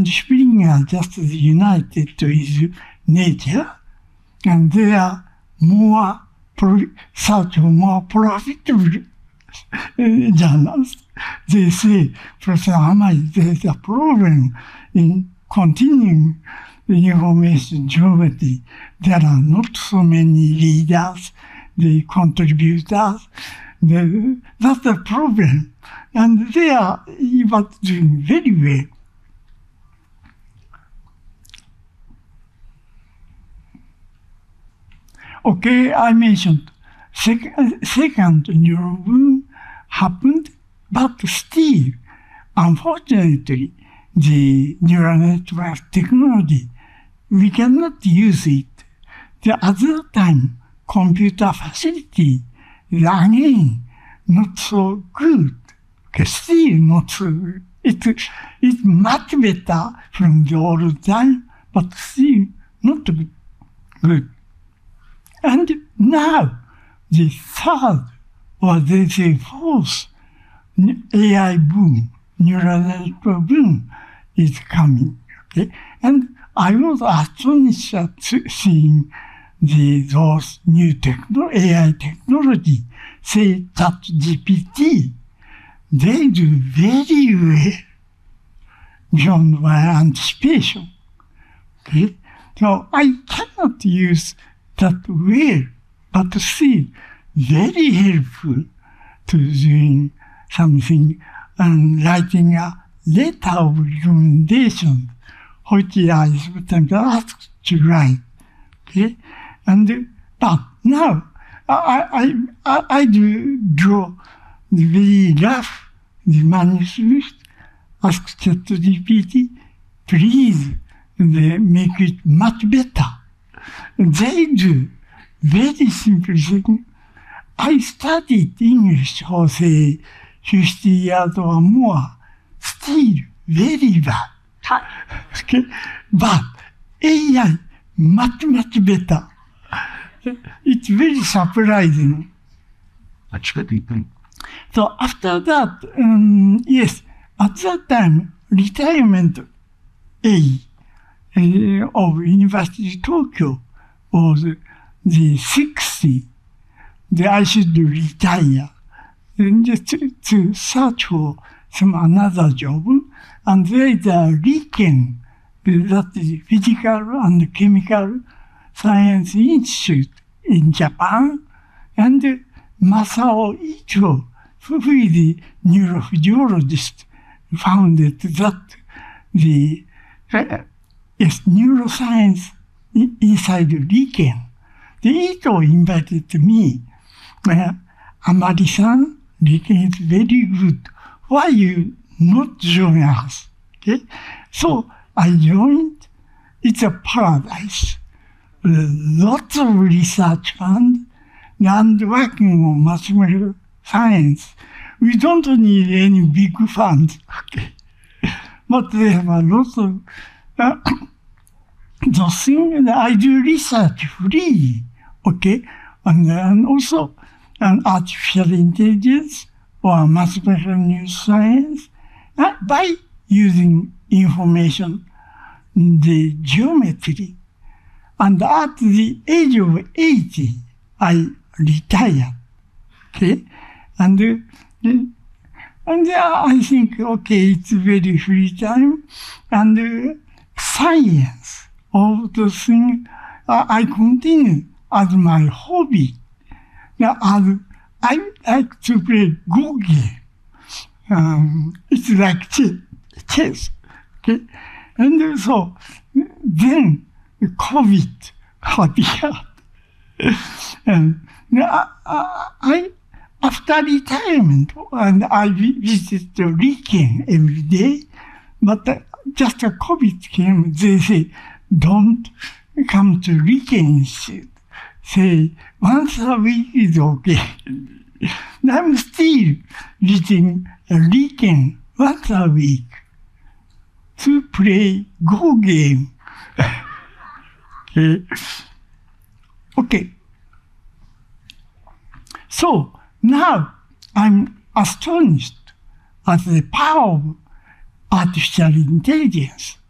and spring are just united with nature, and they are more such more profitable journals. They say, Professor Hamai, there is a problem in continuing the information geometry. There are not so many readers, the contributors. That's the problem. And they are even doing very well. Okay, I mentioned second neural boom happened, but still, unfortunately, the neural network technology, we cannot use it. The other time, computer facility is again not so good. Okay, still not so good. It's much better from the old time, but still not good. And now, the third, or they say fourth, AI boom, neural network boom is coming. Okay, and I was astonished at seeing those new AI technology, say ChatGPT. They do very well beyond my anticipation. Okay, so I cannot use that well, but still very helpful to doing something and writing a letter of recommendation, which I sometimes asked to write. Okay, but now I do draw the very rough the manuscript, ask ChatGPT, please make it much better. They do very simple thing. I studied English for say 50 years or more, still very bad. Okay? But AI much better. It's very surprising. That's good. So after that, yes, at that time, retirement age of University of Tokyo was the 60. I should retire and just to search for some another job. And there is a RIKEN, that is Physical and Chemical Science Institute in Japan, and Masao Icho, who is the neurophysiologist, founded that the neuroscience inside RIKEN. The Ito invited me. Amari-san, RIKEN is very good. Why you not join us? Okay? So I joined. It's a paradise. Lots of research funds and working on mathematical science. We don't need any big funds. Okay? But they have a lot of those things. I do research free. Okay? And also artificial intelligence or mathematical neuroscience by using information in the geometry. And at the age of 80, I retired. Okay? And I think, okay, it's very free time. And science of the thing, I continue as my hobby. Now, I like to play Go game. It's like chess. Okay? And so then COVID appeared. And I after retirement, and I visit the RIKEN every day, but just a COVID came, they say, don't come to RIKEN Institute. Say, once a week is okay. I'm still visiting RIKEN once a week to play Go game. Okay. So now I'm astonished at the power of artificial intelligence.